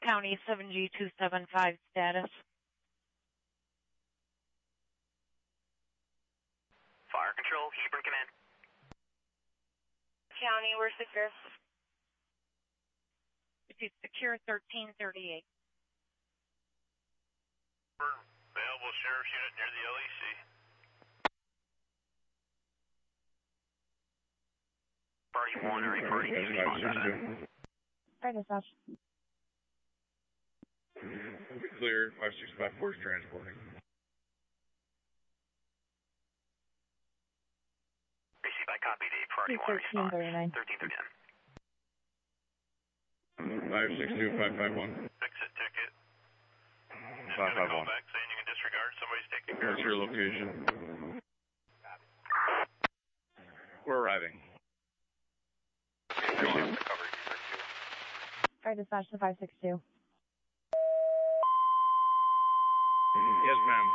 County 7G275 status. Fire control, Hebron command. County, we're secure. It's secure 1338. Available sheriff's unit near the LEC. Party 1 or party 2 respond to that. Right, dispatch. Clear, 5654 is transporting. Receive by copy date, party 1 response. 1339. 562551. Fix it, ticket. 551. Back saying you can disregard, somebody's taking care of What's your location? We're arriving. Right, dispatch to 562. Yes, ma'am.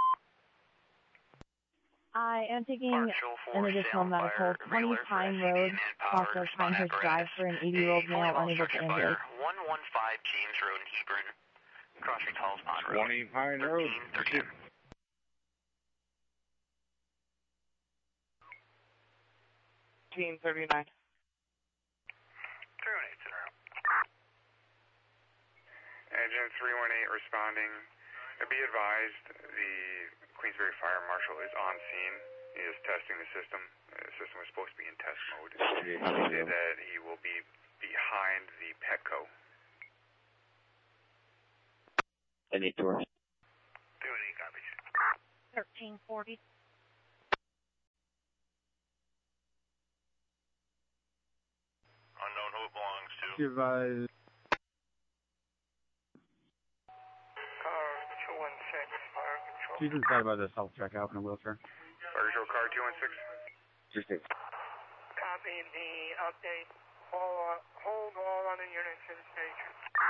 I am taking an additional medical 20 Pine Road, Crossroads Pinehurst Drive for an 80-year-old male unable to ambulate. 115 James Road in Hebron. Crossroads Halls Pond Road. 20 Pine Road. 1339. Engine 318 responding. Be advised, the Queensbury Fire Marshal is on scene. He is testing the system. The system is supposed to be in test mode. He said that he will be behind the Petco. Any tour? 218 copies. 1340. Unknown who it belongs to. Advise. Car 216, fire control. She's inside by the self-checkout in a wheelchair. Fire control, car 216. Copy the update. Hold all other units in station.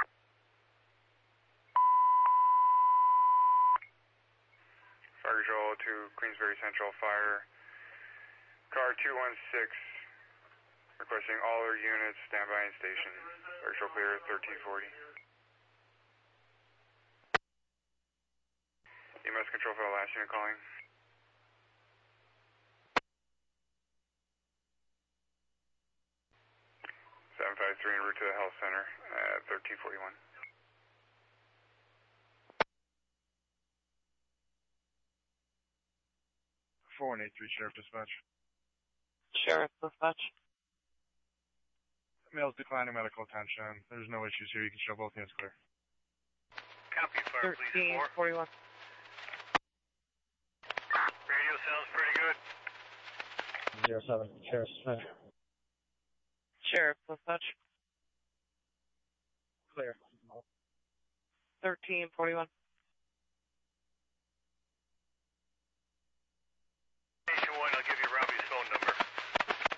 Fire control to Queensbury Central Fire. Car 216, requesting all our units stand by in station. Fire control clear 1340. EMS control for the last unit calling. 753 en route to the health center at 1341. Four and 83 Sheriff Dispatch. Sheriff Dispatch. Male's declining medical attention. There's no issues here. You can show both units clear. Copy, fire, please, 4. 1341. Radio sounds pretty good. 07, Sheriff Dispatch. Sheriff Dispatch. Clear. 1341.